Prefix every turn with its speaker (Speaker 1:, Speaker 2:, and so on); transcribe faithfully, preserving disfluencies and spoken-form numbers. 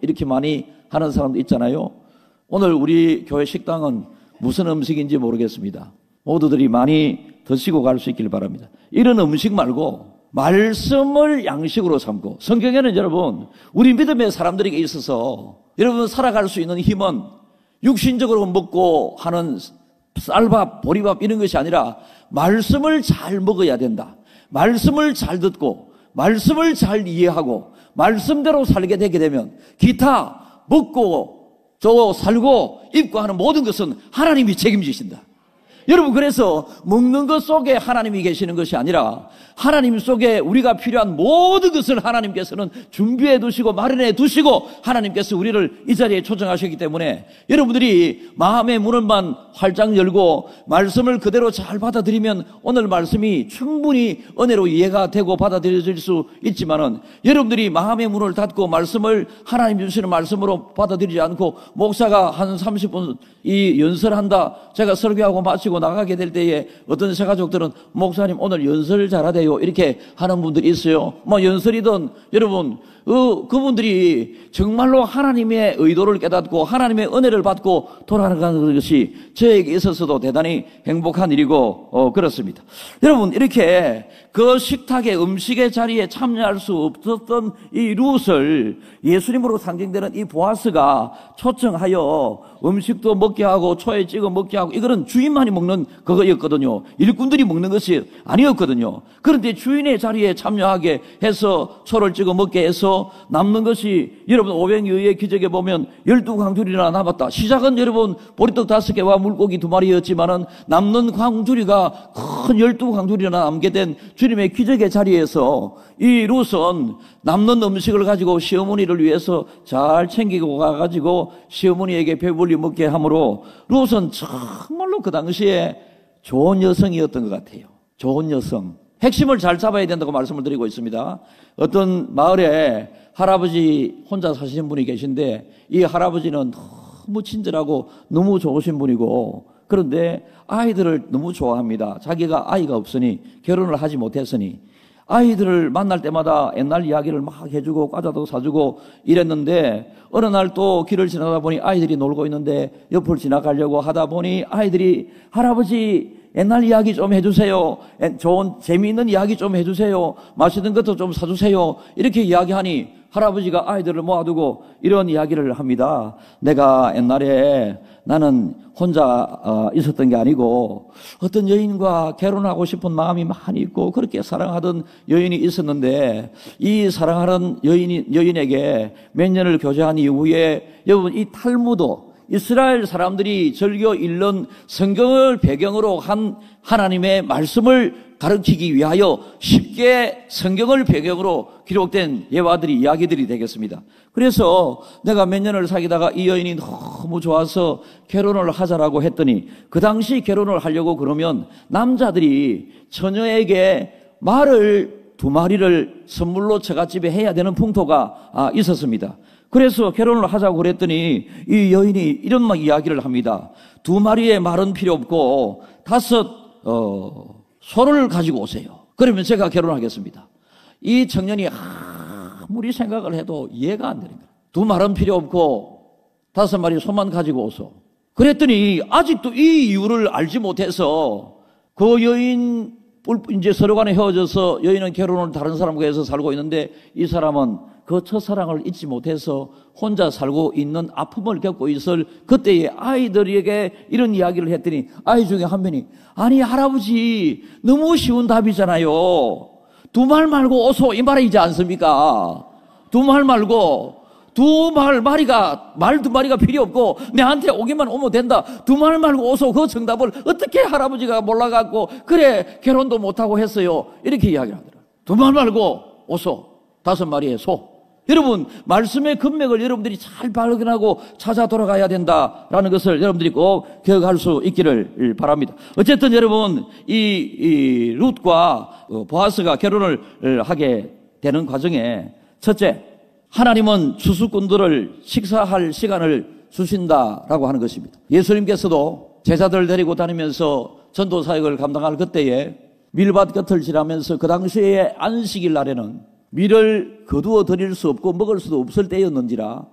Speaker 1: 이렇게 많이 하는 사람도 있잖아요. 오늘 우리 교회 식당은 무슨 음식인지 모르겠습니다. 모두들이 많이 드시고 갈 수 있길 바랍니다. 이런 음식 말고 말씀을 양식으로 삼고, 성경에는 여러분 우리 믿음의 사람들에게 있어서 여러분 살아갈 수 있는 힘은 육신적으로 먹고 하는 쌀밥, 보리밥 이런 것이 아니라 말씀을 잘 먹어야 된다. 말씀을 잘 듣고 말씀을 잘 이해하고 말씀대로 살게 되게 되면 기타 먹고 저 살고 입고 하는 모든 것은 하나님이 책임지신다. 여러분, 그래서 먹는 것 속에 하나님이 계시는 것이 아니라 하나님 속에 우리가 필요한 모든 것을 하나님께서는 준비해 두시고 마련해 두시고 하나님께서 우리를 이 자리에 초청하셨기 때문에 여러분들이 마음의 문을만 활짝 열고 말씀을 그대로 잘 받아들이면 오늘 말씀이 충분히 은혜로 이해가 되고 받아들여질 수 있지만은, 여러분들이 마음의 문을 닫고 말씀을 하나님 주시는 말씀으로 받아들이지 않고 목사가 한 삼십 분 이 연설한다, 제가 설교하고 마치고 나가게 될 때에 어떤 새 가족들은 목사님 오늘 연설 잘하대요 이렇게 하는 분들이 있어요. 뭐 연설이든 여러분 어, 그분들이 정말로 하나님의 의도를 깨닫고 하나님의 은혜를 받고 돌아가는 것이 저에게 있어서도 대단히 행복한 일이고 어, 그렇습니다. 여러분, 이렇게 그 식탁의 음식의 자리에 참여할 수 없었던 이 룻을 예수님으로 상징되는 이 보아스가 초청하여 음식도 먹게 하고 초에 찍어 먹게 하고, 이거는 주인만이 먹는 그거였거든요. 일꾼들이 먹는 것이 아니었거든요. 그런데 주인의 자리에 참여하게 해서 초를 찍어 먹게 해서 남는 것이, 여러분 오병이어의 기적에 보면 열두 광주리나 남았다. 시작은 여러분 보리떡 다섯 개와 물고기 두 마리였지만은 남는 광주리가 큰 열두 광주리나 남게 된 주님의 기적의 자리에서 이 룻은 남는 음식을 가지고 시어머니를 위해서 잘 챙기고 가가지고 시어머니에게 배불리 먹게 하므로 룻은 정말로 그 당시에 좋은 여성이었던 것 같아요. 좋은 여성. 핵심을 잘 잡아야 된다고 말씀을 드리고 있습니다. 어떤 마을에 할아버지 혼자 사시는 분이 계신데 이 할아버지는 너무 친절하고 너무 좋으신 분이고, 그런데 아이들을 너무 좋아합니다. 자기가 아이가 없으니, 결혼을 하지 못했으니 아이들을 만날 때마다 옛날 이야기를 막 해주고 과자도 사주고 이랬는데, 어느 날 또 길을 지나다 보니 아이들이 놀고 있는데 옆을 지나가려고 하다 보니 아이들이 할아버지 옛날 이야기 좀 해주세요. 좋은 재미있는 이야기 좀 해주세요. 맛있는 것도 좀 사주세요. 이렇게 이야기하니 할아버지가 아이들을 모아두고 이런 이야기를 합니다. 내가 옛날에 나는 혼자 있었던 게 아니고 어떤 여인과 결혼하고 싶은 마음이 많이 있고 그렇게 사랑하던 여인이 있었는데, 이 사랑하는 여인이, 여인에게 몇 년을 교제한 이후에 여러분 이 탈무드, 이스라엘 사람들이 즐겨 읽는 성경을 배경으로 한 하나님의 말씀을 가르치기 위하여 쉽게 성경을 배경으로 기록된 예화들이, 이야기들이 되겠습니다. 그래서 내가 몇 년을 사귀다가 이 여인이 너무 좋아서 결혼을 하자라고 했더니, 그 당시 결혼을 하려고 그러면 남자들이 처녀에게 말을 두 마리를 선물로 처갓집에 해야 되는 풍토가 있었습니다. 그래서 결혼을 하자고 그랬더니 이 여인이 이런 막 이야기를 합니다. 두 마리의 말은 필요 없고 다섯 어, 소를 가지고 오세요. 그러면 제가 결혼하겠습니다. 이 청년이 아무리 생각을 해도 이해가 안 됩니다. 두 말은 필요 없고 다섯 마리 소만 가지고 오소. 그랬더니 아직도 이 이유를 알지 못해서 그 여인, 이제 서로 간에 헤어져서 여인은 결혼을 다른 사람과 해서 살고 있는데 이 사람은 그 첫사랑을 잊지 못해서 혼자 살고 있는 아픔을 겪고 있을 그때의 아이들에게 이런 이야기를 했더니 아이 중에 한 명이, 아니 할아버지 너무 쉬운 답이잖아요. 두 말 말고 오소, 이 말이지 않습니까? 두 말 말고, 두 말 마리가, 말 두 마리가 필요 없고 내한테 오기만 오면 된다. 두 말 말고 오소. 그 정답을 어떻게 할아버지가 몰라갖고 그래 결혼도 못하고 했어요. 이렇게 이야기를 하더라고요. 두 말 말고 오소. 다섯 마리의 소. 여러분, 말씀의 금맥을 여러분들이 잘 발견하고 찾아 돌아가야 된다라는 것을 여러분들이 꼭 기억할 수 있기를 바랍니다. 어쨌든 여러분, 이, 이 룻과 보아스가 결혼을 하게 되는 과정에 첫째, 하나님은 추수꾼들을 식사할 시간을 주신다라고 하는 것입니다. 예수님께서도 제자들 데리고 다니면서 전도 사역을 감당할 그때에 밀밭 곁을 지나면서 그 당시에 안식일 날에는 밀을 거두어 드릴 수 없고 먹을 수도 없을 때였는지라